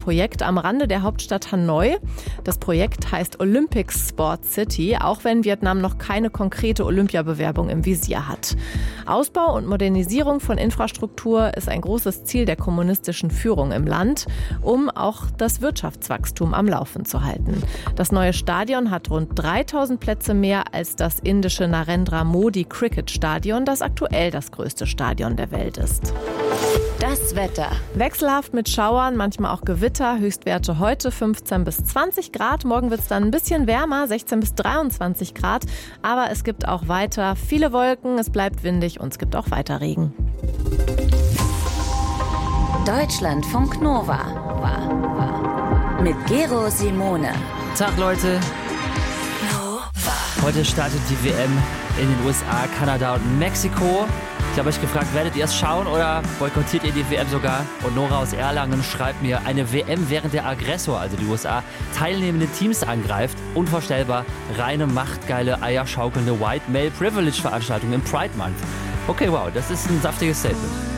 Projekt am Rande der Hauptstadt Hanoi. Das Projekt heißt Olympic Sport City, auch wenn Vietnam noch keine konkrete Olympiabewerbung im Visier hat. Ausbau und Modernisierung von Infrastruktur ist ein großes Ziel der kommunistischen Führung im Land, um auch das Wirtschaftswachstum am Laufen zu halten. Das neue Stadion hat rund 3000 Plätze mehr als das indische Narendra Modi Cricket Stadion, das aktuell das größte Stadion der Welt ist. Das Wetter. Wechselhaft mit Schauern, manchmal auch Gewitter. Höchstwerte heute 15 bis 20 Grad. Morgen wird es dann ein bisschen wärmer, 16 bis 23 Grad. Aber es gibt auch weiter viele Wolken, es bleibt windig und es gibt auch weiter Regen. Deutschlandfunk Nova. Mit Gero Simone. Tag, Leute. Heute startet die WM in den USA, Kanada und Mexiko. Ich habe euch gefragt, werdet ihr es schauen oder boykottiert ihr die WM sogar? Und Nora aus Erlangen schreibt mir, eine WM, während der Aggressor, also die USA, teilnehmende Teams angreift. Unvorstellbar, reine machtgeile, eierschaukelnde White Male Privilege Veranstaltung im Pride Month. Okay, wow, das ist ein saftiges Statement.